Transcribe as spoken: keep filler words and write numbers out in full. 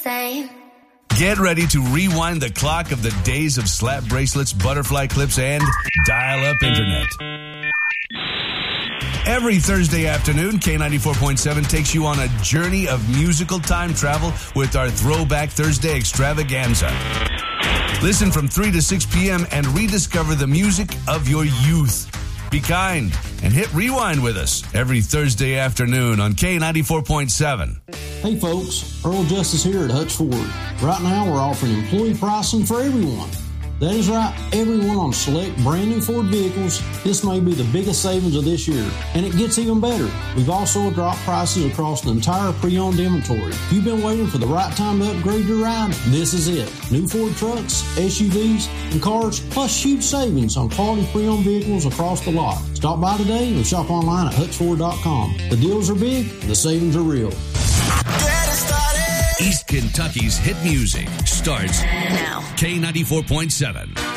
same. Get ready to rewind the clock of the days of slap bracelets, butterfly clips, and dial-up internet. Every Thursday afternoon, K ninety-four point seven takes you on a journey of musical time travel with our Throwback Thursday extravaganza. Listen from three to six p.m. and rediscover the music of your youth. Be kind and hit rewind with us every Thursday afternoon on K ninety-four point seven. Hey folks, Earl Justice here at Hutch Ford. Right now we're offering employee pricing for everyone. That is right, everyone on select brand new Ford vehicles. This may be the biggest savings of this year, and it gets even better. We've also dropped prices across the entire pre-owned inventory. If you've been waiting for the right time to upgrade your ride, this is it. New Ford trucks, S U Vs, and cars, plus huge savings on quality pre-owned vehicles across the lot. Stop by today or shop online at hutch ford dot com. The deals are big, and the savings are real. East Kentucky's hit music starts now. K ninety-four point seven.